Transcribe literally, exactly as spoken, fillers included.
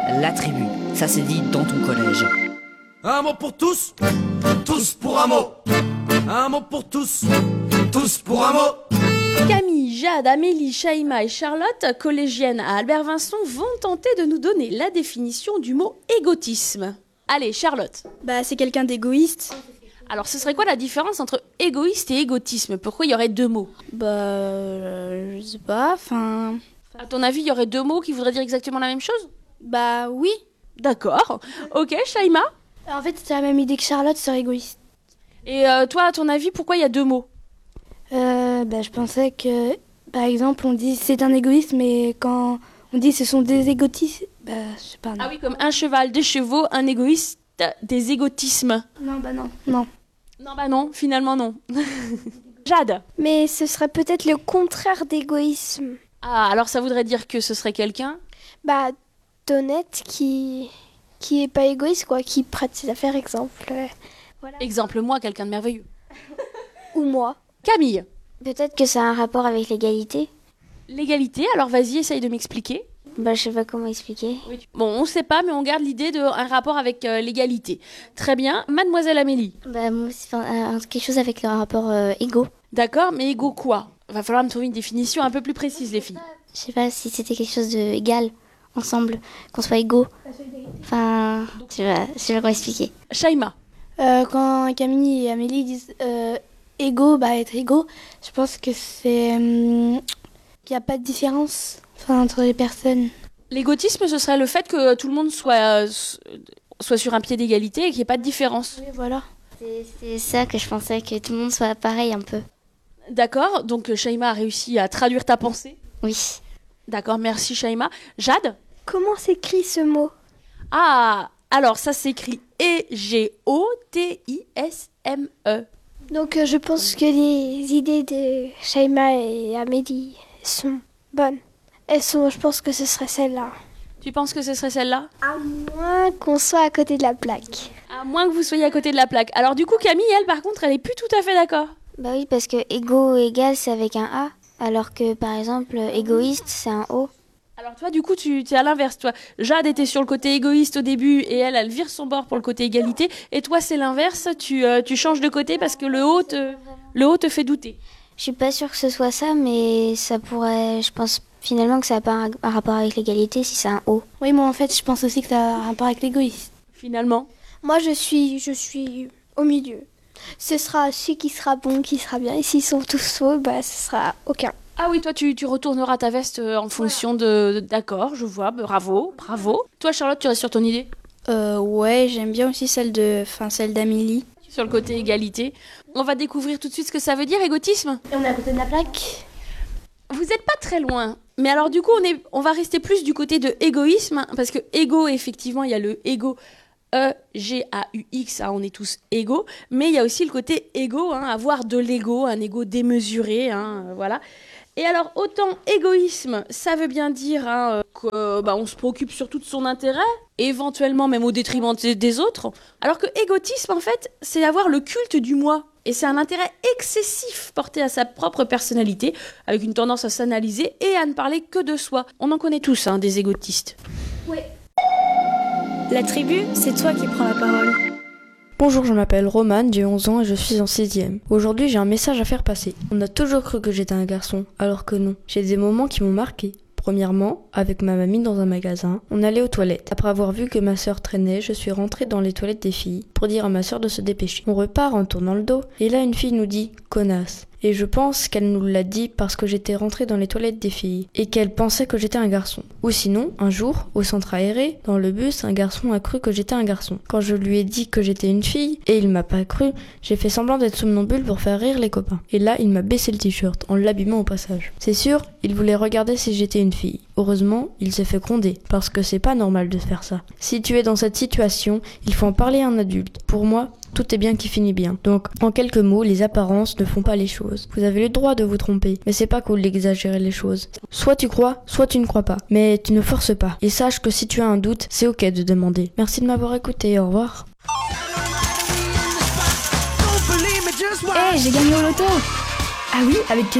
La tribu, ça s'est dit dans ton collège. Un mot pour tous, tous pour un mot. Un mot pour tous, tous pour un mot. Camille, Jade, Amélie, Shaima et Charlotte, collégiennes à Albert Vincent, vont tenter de nous donner la définition du mot égotisme. Allez, Charlotte. Bah, c'est quelqu'un d'égoïste. Alors, ce serait quoi la différence entre égoïste et égotisme? Pourquoi il y aurait deux mots? Bah, euh, je sais pas, enfin... À ton avis, il y aurait deux mots qui voudraient dire exactement la même chose? Bah, oui. D'accord. Ok, Shaima? En fait, c'est la même idée que Charlotte sur égoïste. Et euh, toi, à ton avis, pourquoi il y a deux mots? Euh, bah, je pensais que, par exemple, on dit c'est un égoïste, mais quand on dit ce sont des égotistes, bah, je sais pas. Non. Ah oui, comme un cheval, des chevaux, un égoïste, des égotismes. Non, bah non, non. Non, bah non, finalement non. Jade? Mais ce serait peut-être le contraire d'égoïsme. Ah, alors ça voudrait dire que ce serait quelqu'un? Bah, d'honnête qui... qui est pas égoïste, quoi, qui prête ses affaires, exemple. Euh, voilà. Exemple, moi, quelqu'un de merveilleux. Ou moi. Camille? Peut-être que ça a un rapport avec l'égalité. L'égalité, alors vas-y, essaye de m'expliquer. Bah, je sais pas comment expliquer. Bon, on sait pas, mais on garde l'idée d'un rapport avec euh, l'égalité. Très bien. Mademoiselle Amélie? Bah, moi, c'est euh, quelque chose avec le rapport euh, égo. D'accord, mais égo quoi? Va falloir me trouver une définition un peu plus précise, les filles. Je sais pas si c'était quelque chose de égal, ensemble, qu'on soit égaux. Enfin, je sais pas, je sais pas comment expliquer. Shaima? Euh, quand Camille et Amélie disent euh, égaux, bah être égaux, je pense que c'est hum, qu'il n'y a pas de différence enfin, entre les personnes. L'égotisme, ce serait le fait que tout le monde soit, euh, soit sur un pied d'égalité et qu'il n'y ait pas de différence. Oui, voilà. C'est, c'est ça que je pensais, que tout le monde soit pareil un peu. D'accord, donc Shaima a réussi à traduire ta pensée. Oui. D'accord, merci Shaima. Jade? Comment s'écrit ce mot? Ah, alors ça s'écrit E G O T I S M E. Donc euh, je pense que les idées de Shaima et Amélie sont bonnes. Elles sont, je pense que ce serait celle-là. Tu penses que ce serait celle-là? À moins qu'on soit à côté de la plaque. À moins que vous soyez à côté de la plaque. Alors du coup, Camille, elle, par contre, elle est plus tout à fait d'accord. Bah oui, parce que égo égal, c'est avec un A, alors que par exemple, égoïste, c'est un O. Alors toi, du coup, tu es à l'inverse, toi. Jade était sur le côté égoïste au début et elle, elle vire son bord pour le côté égalité. Et toi, c'est l'inverse, tu, euh, tu changes de côté parce que le haut te, le haut te fait douter. Je suis pas sûre que ce soit ça, mais ça pourrait, je pense finalement que ça n'a pas un, un rapport avec l'égalité si c'est un O. Oui, moi en fait, je pense aussi que ça a un rapport avec l'égoïsme. Finalement. Moi, je suis, je suis au milieu. Ce sera celui qui sera bon, qui sera bien. Et s'ils sont tous faux, bah, ce sera aucun. Ah oui, toi, tu, tu retourneras ta veste euh, en fonction de, de... D'accord, je vois, bravo, bravo. Toi, Charlotte, tu restes sur ton idée? Euh, ouais, j'aime bien aussi celle de, enfin, celle d'Amélie. Sur le côté égalité. On va découvrir tout de suite ce que ça veut dire, égotisme. Et on est à côté de la plaque. Vous n'êtes pas très loin. Mais alors, du coup, on, est, on va rester plus du côté de égoïsme, parce que égo, effectivement, il y a le égo... E G A U X, hein, on est tous égaux, mais il y a aussi le côté égo, hein, avoir de l'ego, un ego démesuré, hein, euh, voilà. Et alors, autant égoïsme, ça veut bien dire hein, qu'on bah, se préoccupe surtout de son intérêt, éventuellement même au détriment des autres, alors que égotisme, en fait, c'est avoir le culte du moi. Et c'est un intérêt excessif porté à sa propre personnalité, avec une tendance à s'analyser et à ne parler que de soi. On en connaît tous, hein, des égotistes. Oui. La tribu, c'est toi qui prends la parole. Bonjour, je m'appelle Romane, j'ai onze ans et je suis en sixième. Aujourd'hui, j'ai un message à faire passer. On a toujours cru que j'étais un garçon, alors que non. J'ai des moments qui m'ont marqué. Premièrement, avec ma mamie dans un magasin, on allait aux toilettes. Après avoir vu que ma sœur traînait, je suis rentrée dans les toilettes des filles pour dire à ma sœur de se dépêcher. On repart en tournant le dos, et là une fille nous dit « connasse ». Et je pense qu'elle nous l'a dit parce que j'étais rentrée dans les toilettes des filles et qu'elle pensait que j'étais un garçon. Ou sinon, un jour, au centre aéré, dans le bus, un garçon a cru que j'étais un garçon. Quand je lui ai dit que j'étais une fille et il m'a pas cru, j'ai fait semblant d'être somnambule pour faire rire les copains. Et là, il m'a baissé le t-shirt en l'abîmant au passage. C'est sûr, il voulait regarder si j'étais une fille. Heureusement, il s'est fait gronder parce que c'est pas normal de faire ça. Si tu es dans cette situation, il faut en parler à un adulte. Pour moi, tout est bien qui finit bien. Donc, en quelques mots, les apparences ne font pas les choses. Vous avez le droit de vous tromper, mais c'est pas cool d'exagérer les choses. Soit tu crois, soit tu ne crois pas. Mais tu ne forces pas. Et sache que si tu as un doute, c'est ok de demander. Merci de m'avoir écouté, au revoir. Eh, hey, j'ai gagné au loto. Ah oui, avec quel